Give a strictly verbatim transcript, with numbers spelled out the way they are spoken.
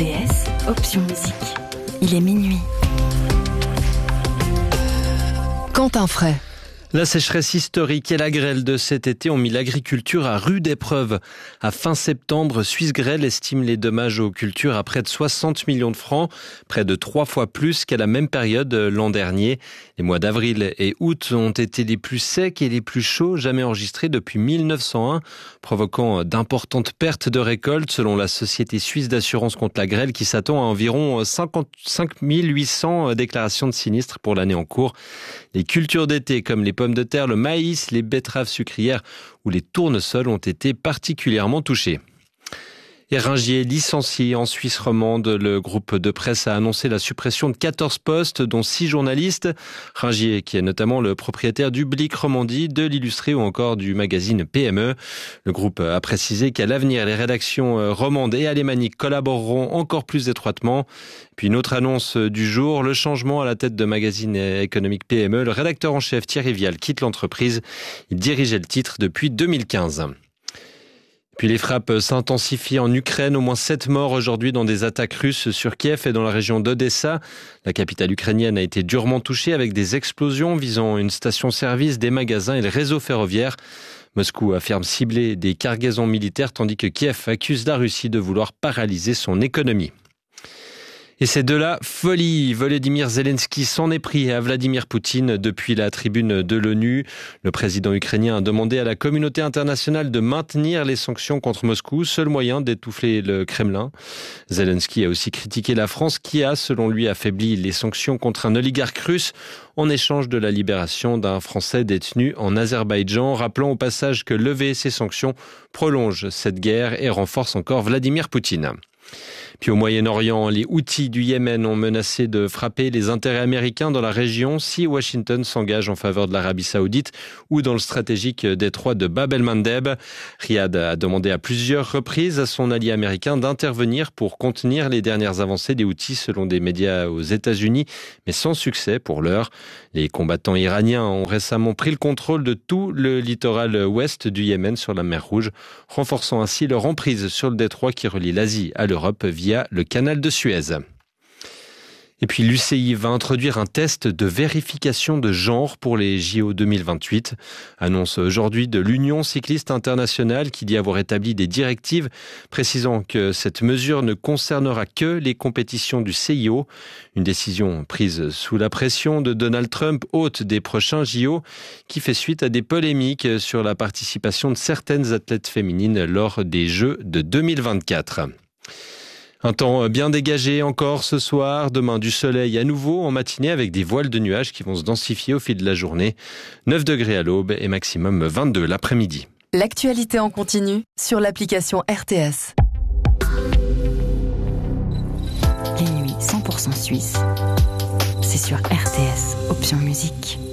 T S, option musique. Il est minuit. Quentin Fray. La sécheresse historique et la grêle de cet été ont mis l'agriculture à rude épreuve. À fin septembre, Suisse Grêle estime les dommages aux cultures à près de soixante millions de francs, près de trois fois plus qu'à la même période l'an dernier. Les mois d'avril et août ont été les plus secs et les plus chauds jamais enregistrés depuis mille neuf cent un, provoquant d'importantes pertes de récoltes selon la Société suisse d'assurance contre la grêle qui s'attend à environ cinquante-cinq mille huit cents déclarations de sinistres pour l'année en cours. Les cultures d'été comme les pommes de terre, le maïs, les betteraves sucrières ou les tournesols ont été particulièrement touchés. Et Ringier licencié en Suisse romande. Le groupe de presse a annoncé la suppression de quatorze postes, dont six journalistes. Ringier, qui est notamment le propriétaire du Blick Romandie, de l'Illustré ou encore du magazine P M E. Le groupe a précisé qu'à l'avenir, les rédactions romandes et alémaniques collaboreront encore plus étroitement. Puis une autre annonce du jour, le changement à la tête de magazine économique P M E. Le rédacteur en chef Thierry Vial quitte l'entreprise. Il dirigeait le titre depuis deux mille quinze. Puis les frappes s'intensifient en Ukraine. Au moins sept morts aujourd'hui dans des attaques russes sur Kiev et dans la région d'Odessa. La capitale ukrainienne a été durement touchée avec des explosions visant une station-service, des magasins et le réseau ferroviaire. Moscou affirme cibler des cargaisons militaires tandis que Kiev accuse la Russie de vouloir paralyser son économie. Et c'est de la folie. Volodymyr Zelensky s'en est pris à Vladimir Poutine depuis la tribune de l'ONU. Le président ukrainien a demandé à la communauté internationale de maintenir les sanctions contre Moscou, seul moyen d'étouffer le Kremlin. Zelensky a aussi critiqué la France qui a, selon lui, affaibli les sanctions contre un oligarque russe en échange de la libération d'un Français détenu en Azerbaïdjan, rappelant au passage que lever ces sanctions prolonge cette guerre et renforce encore Vladimir Poutine. Puis au Moyen-Orient, les Houthis du Yémen ont menacé de frapper les intérêts américains dans la région si Washington s'engage en faveur de l'Arabie Saoudite ou dans le stratégique détroit de Bab el-Mandeb. Riyad a demandé à plusieurs reprises à son allié américain d'intervenir pour contenir les dernières avancées des Houthis selon des médias aux États-Unis, mais sans succès pour l'heure. Les combattants iraniens ont récemment pris le contrôle de tout le littoral ouest du Yémen sur la mer Rouge, renforçant ainsi leur emprise sur le détroit qui relie l'Asie à l'Europe via le canal de Suez. Et puis l'U C I va introduire un test de vérification de genre pour les J O deux mille vingt-huit. Annonce aujourd'hui de l'Union cycliste internationale qui dit avoir établi des directives précisant que cette mesure ne concernera que les compétitions du C I O. Une décision prise sous la pression de Donald Trump, hôte des prochains J O, qui fait suite à des polémiques sur la participation de certaines athlètes féminines lors des Jeux de deux mille vingt-quatre. Un temps bien dégagé encore ce soir. Demain, du soleil à nouveau en matinée avec des voiles de nuages qui vont se densifier au fil de la journée. neuf degrés à l'aube et maximum vingt-deux l'après-midi. L'actualité en continu sur l'application R T S. Les nuits cent pour cent suisses. C'est sur R T S, option musique.